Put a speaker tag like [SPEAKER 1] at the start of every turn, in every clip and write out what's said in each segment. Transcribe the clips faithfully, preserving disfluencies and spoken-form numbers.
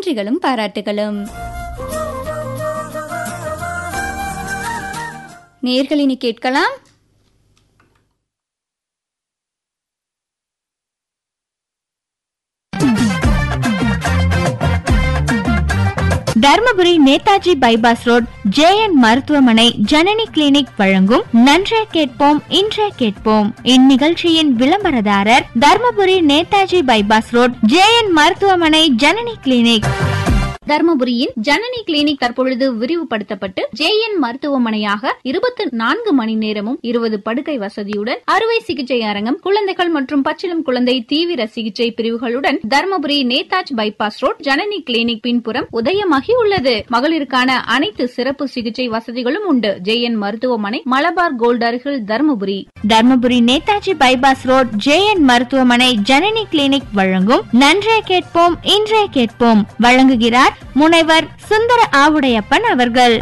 [SPEAKER 1] நன்றிகளும் பாராட்டுகளும். நேயர்களினி கேட்கலாம்
[SPEAKER 2] Dharmapuri Netaji bypass road J N மருத்துவமனை ஜனனி கிளினிக் வழங்கும் நன்றே கேட்போம் இன்றே கேட்போம். இந்நிகழ்ச்சியின் விளம்பரதாரர் Dharmapuri Netaji bypass road J N மருத்துவமனை ஜனனி கிளினிக்.
[SPEAKER 3] தர்மபுரியின் ஜனனி கிளினிக் தற்பொழுது விரிவுபடுத்தப்பட்டு ஜே என் மருத்துவமனையாக இருபத்தி நான்கு மணி நேரமும் இருபது படுக்கை வசதியுடன் அறுவை சிகிச்சை அரங்கம், குழந்தைகள் மற்றும் பச்சிளம் குழந்தை தீவிர சிகிச்சை பிரிவுகளுடன் Dharmapuri Netaji bypass road Janani clinic பின்புறம் உதயமாகி உள்ளது. மகளிருக்கான அனைத்து சிறப்பு சிகிச்சை வசதிகளும் உண்டு. ஜே என் மருத்துவமனை, மலபார் கோல்ட் அருகில், Dharmapuri.
[SPEAKER 2] Dharmapuri Netaji bypass road J N மருத்துவமனை ஜனனி கிளினிக் வழங்கும் நன்றே கேட்போம் இன்றே கேட்போம் வழங்குகிறார் முனைவர் சுந்தர ஆவுடையப்பன் அவர்கள்.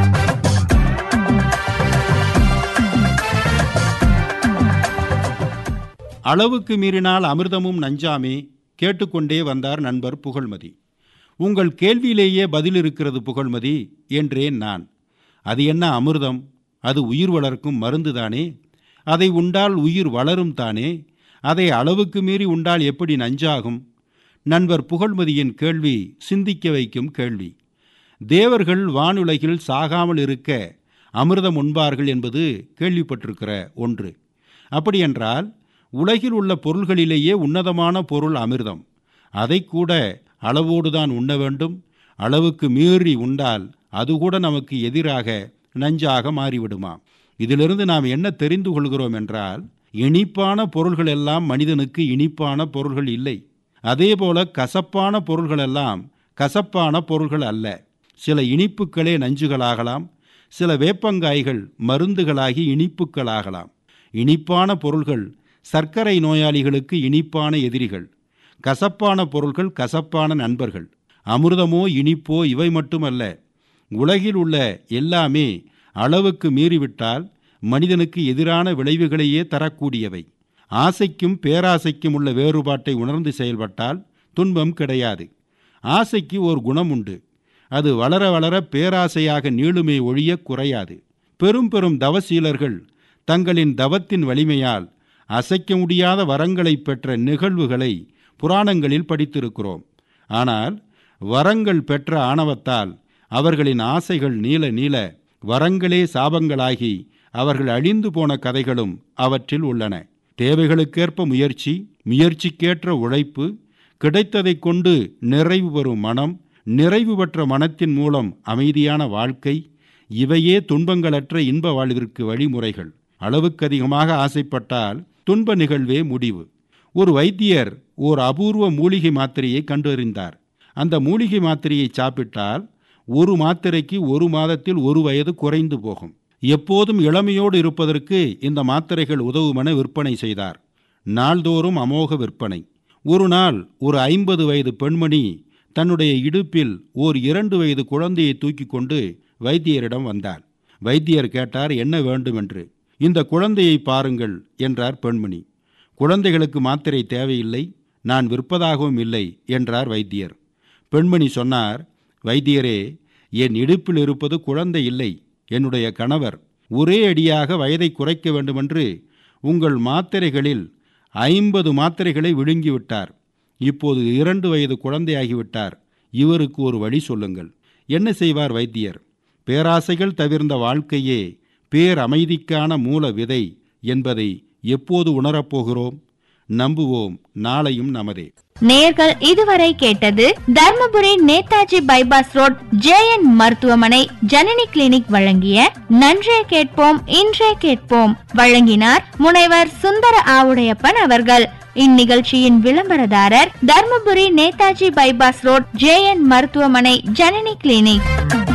[SPEAKER 4] அளவுக்கு மீறினால் அமிர்தமும் நஞ்சாமே. கேட்டுக்கொண்டே வந்தார் நண்பர் புகழ்மதி. உங்கள் கேள்வியிலேயே பதில் இருக்கிறது புகழ்மதி என்றேன் நான். அது என்ன அமிர்தம்? அது உயிர் வளர்க்கும் மருந்துதானே. அதை உண்டால் உயிர் வளரும் தானே. அதை அளவுக்கு மீறி உண்டால் எப்படி நஞ்சாகும்? நண்பர் புகழ்மதியின் கேள்வி சிந்திக்க வைக்கும் கேள்வி. தேவர்கள் வானுலகில் சாகாமல் இருக்க அமிர்தம் உண்பார்கள் என்பது கேள்விப்பட்டிருக்கிற ஒன்று. அப்படியென்றால் உலகில் உள்ள பொருள்களிலேயே உன்னதமான பொருள் அமிர்தம். அதை கூட அளவோடுதான் உண்ண வேண்டும். அளவுக்கு மீறி உண்டால் அது கூட நமக்கு எதிராக நஞ்சாக மாறிவிடுமா? இதிலிருந்து நாம் என்ன தெரிந்து கொள்கிறோம் என்றால், இனிப்பான பொருள்கள் எல்லாம் மனிதனுக்கு இனிப்பான பொருள்கள் இல்லை. அதேபோல கசப்பான பொருள்களெல்லாம் கசப்பான பொருள்கள் அல்ல. சில இனிப்புகளே நஞ்சுகளாகலாம். சில வேப்பங்காய்கள் மருந்துகளாகி இனிப்புகளாகலாம். இனிப்பான பொருள்கள் சர்க்கரை நோயாளிகளுக்கு இனிப்பான எதிரிகள். கசப்பான பொருள்கள் கசப்பான நண்பர்கள். அமிர்தமோ இனிப்போ இவை மட்டுமல்ல. உலகில் உள்ள எல்லாமே அளவுக்கு மீறிவிட்டால் மனிதனுக்கு எதிரான விளைவுகளையே தரக்கூடியவை. ஆசைக்கும் பேராசைக்கும் உள்ள வேறுபாட்டை உணர்ந்து செயல்பட்டால் துன்பம் கிடையாது. ஆசைக்கு ஒரு குணம் உண்டு. அது வளர வளர பேராசையாக நீளுமே ஒழிய குறையாது. பெரும் பெரும் தவசீலர்கள் தங்களின் தவத்தின் வலிமையால் அசைக்க முடியாத வரங்களை பெற்ற நிகழ்வுகளை புராணங்களில் படித்திருக்கிறோம். ஆனால் வரங்கள் பெற்ற ஆணவத்தால் அவர்களின் ஆசைகள் நீள நீள வரங்களே சாபங்களாகி அவர்கள் அழிந்து போன கதைகளும் அவற்றில் உள்ளன. தேவைகளுக்கேற்ப முயற்சி, முயற்சிக்கேற்ற உழைப்பு, கிடைத்ததை கொண்டு நிறைவு பெறும் மனம், நிறைவு பெற்ற மனத்தின் மூலம் அமைதியான வாழ்க்கை, இவையே துன்பங்களற்ற இன்ப வாழ்விற்கு வழிமுறைகள். அளவுக்கு அதிகமாக ஆசைப்பட்டால் துன்ப நிகழ்வே முடிவு. ஒரு வைத்தியர் ஓர் அபூர்வ மூலிகை மாத்திரையை கண்டறிந்தார். அந்த மூலிகை மாத்திரையை சாப்பிட்டால் ஒரு மாத்திரைக்கு ஒரு மாதத்தில் ஒரு வயது குறைந்து போகும். எப்போதும் இளமையோடு இருப்பதற்கு இந்த மாத்திரைகள் உதவுமென விற்பனை செய்தார். நாள்தோறும் அமோக விற்பனை. ஒரு நாள் ஒரு ஐம்பது வயது பெண்மணி தன்னுடைய இடுப்பில் ஓர் இரண்டு வயது குழந்தையை தூக்கி கொண்டு வைத்தியரிடம் வந்தார். வைத்தியர் கேட்டார், என்ன வேண்டும் என்று. இந்த குழந்தையை பாருங்கள் என்றார் பெண்மணி. குழந்தைகளுக்கு மாத்திரை தேவையில்லை, நான் விற்பதாகவும் இல்லை என்றார் வைத்தியர். பெண்மணி சொன்னார், வைத்தியரே, என் இடுப்பில் இருப்பது குழந்தை இல்லை, என்னுடைய கணவர். ஒரே அடியாக வயதை குறைக்க வேண்டுமென்று உங்கள் மாத்திரைகளில் ஐம்பது மாத்திரைகளை விழுங்கிவிட்டார். இப்போது இரண்டு வயது குழந்தையாகிவிட்டார். இவருக்கு ஒரு வழி சொல்லுங்கள். என்ன செய்வார் வைத்தியர்? பேராசைகள் தவிர்ந்த வாழ்க்கையே பேரமைதிக்கான மூல விதை என்பதை எப்போது உணரப்போகிறோம்? நம்புவோம், நாளையும் நமதே.
[SPEAKER 2] நேயர்கள் இதுவரை கேட்டது Dharmapuri Netaji bypass road J N மருத்துவமனை ஜனனி கிளினிக் வழங்கிய நன்றே கேட்போம் இன்றே கேட்போம். வழங்கினார் முனைவர் சுந்தர ஆவுடையப்பன் அவர்கள். இந்நிகழ்ச்சியின் விளம்பரதாரர் Dharmapuri Netaji bypass road J N மருத்துவமனை ஜனனி கிளினிக்.